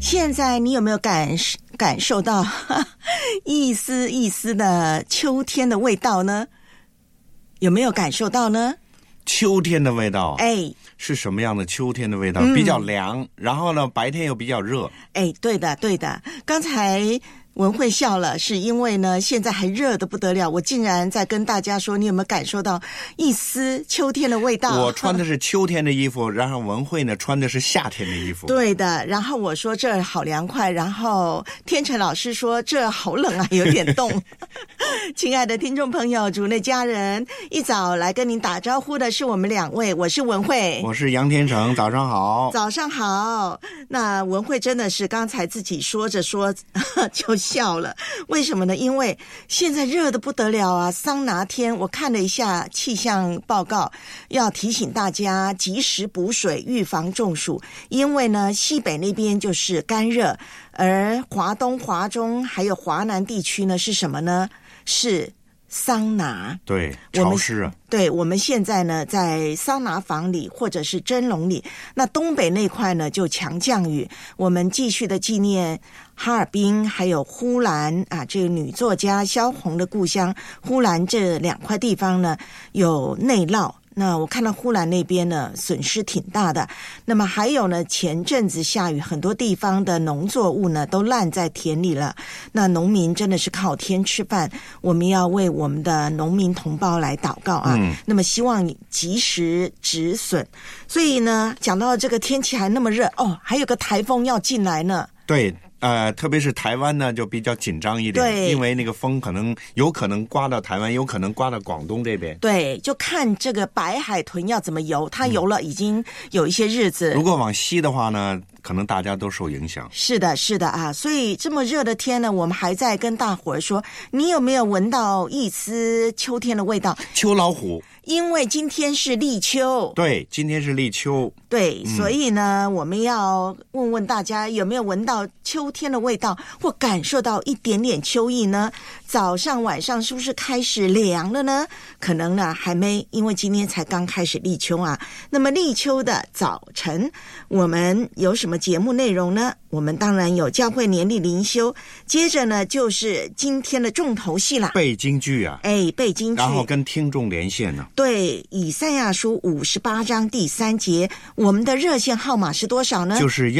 现在你有没有感受到一丝一丝的秋天的味道呢？有没有感受到呢？ 秋天的味道， 哎， 是什么样的秋天的味道？比较凉，然后呢，白天又比较热。 哎，对的，对的。刚才文慧笑了，是因为呢，现在还热得不得了。我竟然在跟大家说，你有没有感受到一丝秋天的味道？ 我穿的是秋天的衣服，然后文慧呢穿的是夏天的衣服。 对的，然后我说这好凉快，然后天成老师说这好冷啊，有点冻。亲爱的听众朋友，主内家人，一早来跟您打招呼的是我们两位，我是文慧， 我是杨天成，早上好。 早上好。那文慧真的是刚才自己说着说就笑了，为什么呢？因为现在热得不得了啊，桑拿天。我看了一下气象报告，要提醒大家及时补水，预防中暑。因为呢，西北那边就是干热，而华东、华中还有华南地区呢是什么呢？是桑拿。 对，潮湿啊。 对，我们现在呢在桑拿房里或者是蒸笼里。那东北那块呢就强降雨。我们继续的纪念哈尔滨还有呼兰啊，这个女作家萧红的故乡呼兰，这两块地方呢有内涝。那我看到呼兰那边呢损失挺大的。那么还有呢，前阵子下雨，很多地方的农作物呢都烂在田里了。那农民真的是靠天吃饭，我们要为我们的农民同胞来祷告啊。那么希望你及时止损。所以呢，讲到这个天气还那么热哦，还有个台风要进来呢。 对。特别是台湾呢就比较紧张一点， 对， 因为那个风有可能刮到台湾，有可能刮到广东这边。 对，就看这个白海豚要怎么游，它游了已经有一些日子。 如果往西的话呢，可能大家都受影响。 是的，是的啊，所以这么热的天呢，我们还在跟大伙儿说，你有没有闻到一丝秋天的味道？ 秋老虎。 因为今天是立秋。 对，今天是立秋。 对，所以呢，我们要问问大家有没有闻到秋天的味道，或感受到一点点秋意呢？早上晚上是不是开始凉了呢？可能呢还没，因为今天才刚开始立秋啊。那么立秋的早晨，我们有什么节目内容呢？我们当然有教会年历灵修，接着呢就是今天的重头戏啦， 背京剧啊。 背京剧， 然后跟听众连线呢。 对，以赛亚书58章第3节，我们的热线号码是多少呢？ 就是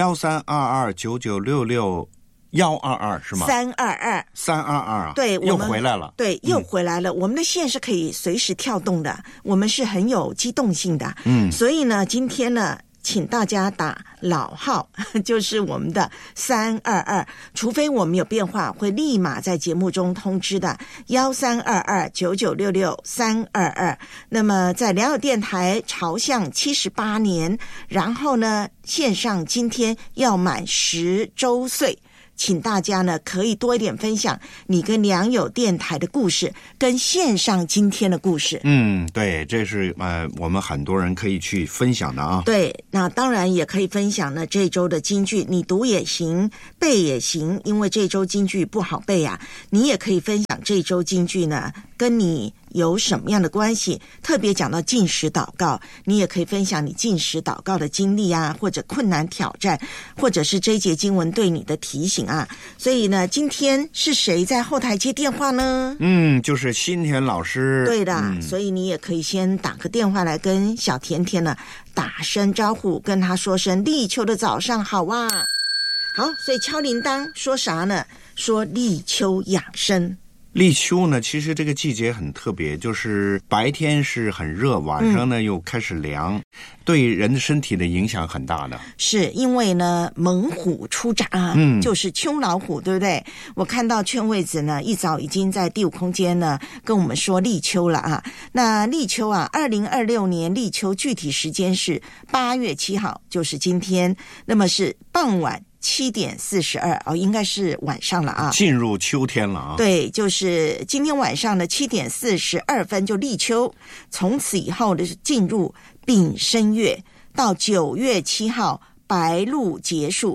13229966。122是吗？322， 对， 又回来了。 对，又回来了。我们的线是可以随时跳动的，我们是很有机动性的。所以呢，今天呢，请大家打老号，就是我们的322，除非我们有变化，会立马在节目中通知的。13229966-322。那么在良友电台朝向78年，然后呢，线上今天要满10周岁。请大家呢可以多一点分享你跟良友电台的故事，跟线上今天的故事。 对，这是我们很多人可以去分享的啊。 对，那当然也可以分享呢这周的金句，你读也行，背也行，因为这周金句不好背啊。你也可以分享这周金句呢跟你有什么样的关系，特别讲到禁食祷告，你也可以分享你禁食祷告的经历啊，或者困难挑战，或者是这一节经文对你的提醒啊。所以呢，今天是谁在后台接电话呢？ 就是新田老师。 对的，所以你也可以先打个电话来跟小甜甜呢打声招呼，跟他说声立秋的早上好啊。好，所以敲铃铛说啥呢？说立秋养生。 立秋呢，其实这个季节很特别，就是白天是很热，晚上呢又开始凉，对人的身体的影响很大的。 是因为呢猛虎出闸，就是秋老虎，对不对？我看到劝位子呢一早已经在第5空间呢跟我们说立秋了啊。那立秋啊，2026年立秋具体时间是8月7号，就是今天，那么是傍晚7点42，应该是晚上了啊， 进入秋天了啊。 对，就是今天晚上的7点42分就立秋，从此以后的是进入丙申月，到9月7号白露结束，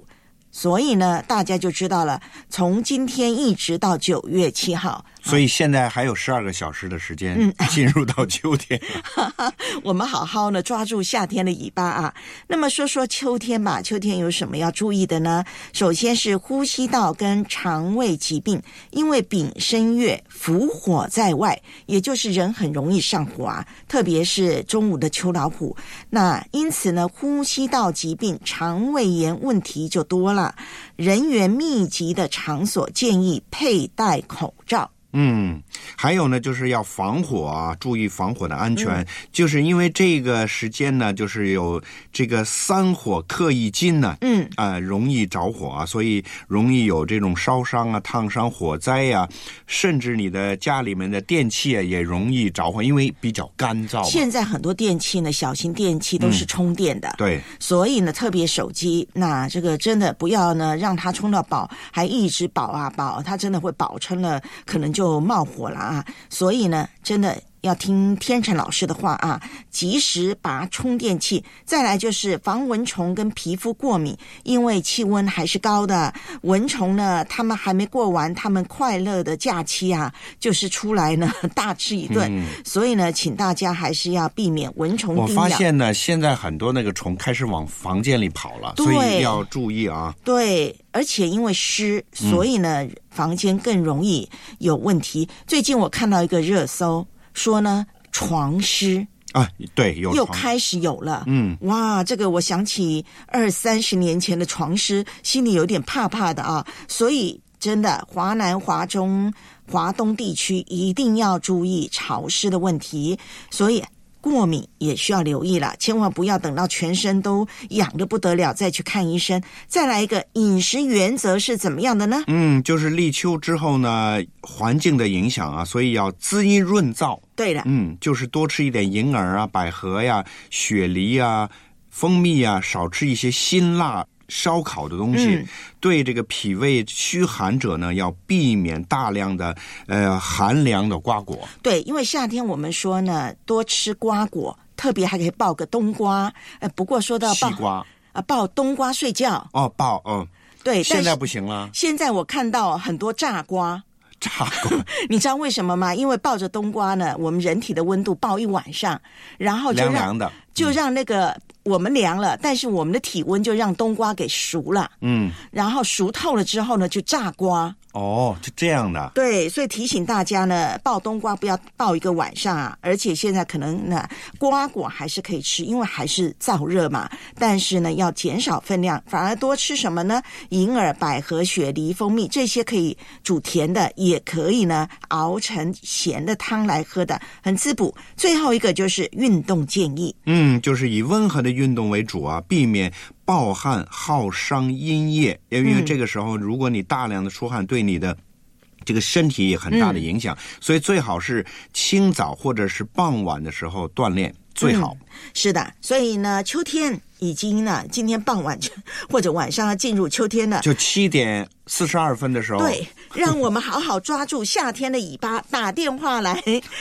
所以呢，大家就知道了，从今天一直到9月7号， 所以现在还有12个小时的时间进入到秋天。 我们好好呢抓住夏天的尾巴啊。那么说说秋天吧，秋天有什么要注意的呢？首先是呼吸道跟肠胃疾病，因为丙申月伏火在外，也就是人很容易上火啊，特别是中午的秋老虎。那因此呢，呼吸道疾病、肠胃炎问题就多了。人员密集的场所建议佩戴口罩。 还有呢，就是要防火啊，注意防火的安全。就是因为这个时间呢，就是有这个3火克1金呢，容易着火啊，所以容易有这种烧伤啊、烫伤、火灾啊，甚至你的家里面的电器啊也容易着火，因为比较干燥。 现在很多电器呢，小型电器都是充电的， 对， 所以呢，特别手机，那这个真的不要呢让它充到饱，还一直饱啊饱，它真的会饱撑了，可能就冒火了啊！所以呢，真的要听天成老师的话啊，及时拔充电器。再来就是防蚊虫跟皮肤过敏，因为气温还是高的，蚊虫呢，他们还没过完他们快乐的假期啊，就是出来呢大吃一顿。所以呢，请大家还是要避免蚊虫叮咬。 我发现呢，现在很多那个虫开始往房间里跑了，所以要注意啊。 对，而且因为湿，所以呢，房间更容易有问题。最近我看到一个热搜，说呢床虱啊，对， 又开始有了。哇，这个我想起20-30年前的床虱，心里有点怕怕的啊。所以真的，华南、华中、华东地区一定要注意潮湿的问题。所以过敏也需要留意了，千万不要等到全身都痒得不得了再去看医生。再来一个饮食原则是怎么样的呢？ 就是立秋之后呢，环境的影响啊，所以要滋阴润燥。 对了， 就是多吃一点银耳啊、百合呀、雪梨啊、蜂蜜啊，少吃一些辛辣烧烤的东西。对这个脾胃虚寒者呢，要避免大量的寒凉的瓜果。对，因为夏天我们说呢，多吃瓜果，特别还可以抱个冬瓜。不过说到西瓜抱冬瓜睡觉对，现在不行了。现在我看到很多炸瓜。你知道为什么吗？因为抱着冬瓜呢，我们人体的温度抱一晚上，然后就凉的，就让那个我们凉了，但是我们的体温就让冬瓜给熟了。然后熟透了之后呢，就炸瓜。就这样的。对，所以提醒大家呢，抱冬瓜不要抱一个晚上啊，而且现在可能呢，瓜果还是可以吃，因为还是燥热嘛，但是呢，要减少分量，反而多吃什么呢？银耳、百合、雪梨、蜂蜜，这些可以煮甜的，也可以呢熬成咸的汤来喝的，很滋补。最后一个就是运动建议，就是以温和的运动为主啊，避免暴汗耗伤阴液，因为这个时候如果你大量的出汗，对你的这个身体也很大的影响，所以最好是清早或者是傍晚的时候锻炼最好。是的，所以呢，秋天已经呢，今天傍晚或者晚上要进入秋天了，就7点42分的时候。对，让我们好好抓住夏天的尾巴，打电话来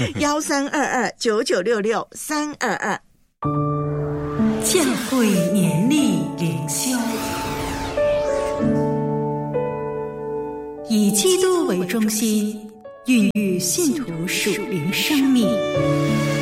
1322-9966-322。 教会年历灵修，以基督为中心，孕育信徒属灵生命。